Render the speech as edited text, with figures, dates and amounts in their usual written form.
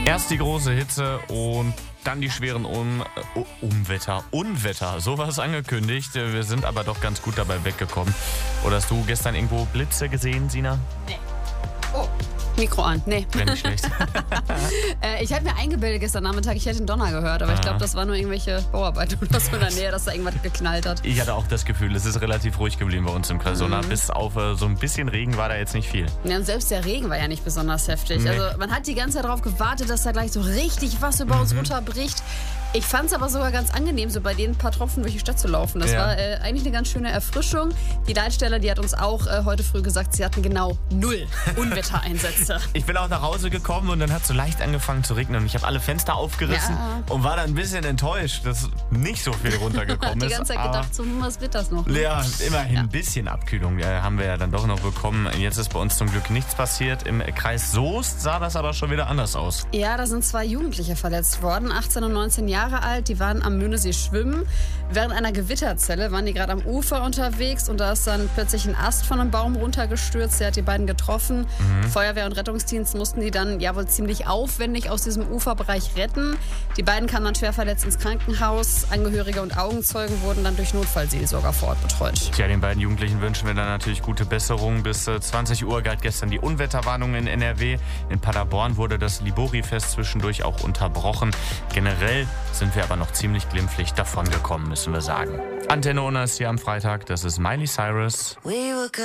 Erst die große Hitze und dann die schweren Unwetter, sowas angekündigt. Wir sind aber doch ganz gut dabei weggekommen. Oder hast du gestern irgendwo Blitze gesehen, Sina? Nee. Oh, Mikro an. Nee. Wäre nicht schlecht. Ich hatte mir eingebildet gestern Nachmittag, ich hätte den Donner gehört, aber ich glaube, das war nur irgendwelche Bauarbeiten oder so in der Nähe, dass da irgendwas geknallt hat. Ich hatte auch das Gefühl, es ist relativ ruhig geblieben bei uns im Casona. Bis auf so ein bisschen Regen war da jetzt nicht viel. Ja, und selbst der Regen war ja nicht besonders heftig. Nee. Also man hat die ganze Zeit darauf gewartet, dass da gleich so richtig was über uns runterbricht. Ich fand es aber sogar ganz angenehm, so bei den paar Tropfen durch die Stadt zu laufen. Das war eigentlich eine ganz schöne Erfrischung. Die Leitstelle, die hat uns auch heute früh gesagt, sie hatten genau 0 Unwettereinsätze. Ich bin auch nach Hause gekommen und dann hat es so leicht angefangen zu regnen. Und ich habe alle Fenster aufgerissen und war dann ein bisschen enttäuscht, dass nicht so viel runtergekommen ist. Die ganze Zeit gedacht, so, was wird das noch? Ja, immerhin ein bisschen Abkühlung haben wir ja dann doch noch bekommen. Jetzt ist bei uns zum Glück nichts passiert. Im Kreis Soest sah das aber schon wieder anders aus. Ja, da sind 2 Jugendliche verletzt worden, 18 und 19 Jahre alt. Die waren am Möhnesee schwimmen. Während einer Gewitterzelle waren die gerade am Ufer unterwegs und da ist dann plötzlich ein Ast von einem Baum runtergestürzt. Der hat die beiden getroffen. Feuerwehr und Rettungsdienst mussten die dann ja wohl ziemlich aufwendig aus diesem Uferbereich retten. Die beiden kamen dann schwer verletzt ins Krankenhaus. Angehörige und Augenzeugen wurden dann durch Notfallseelsorger vor Ort betreut. Tja, den beiden Jugendlichen wünschen wir dann natürlich gute Besserung. Bis 20 Uhr galt gestern die Unwetterwarnung in NRW. In Paderborn wurde das Libori-Fest zwischendurch auch unterbrochen. Generell sind wir aber noch ziemlich glimpflich davongekommen, müssen wir sagen. Antenne Unna ist hier am Freitag. Das ist Miley Cyrus.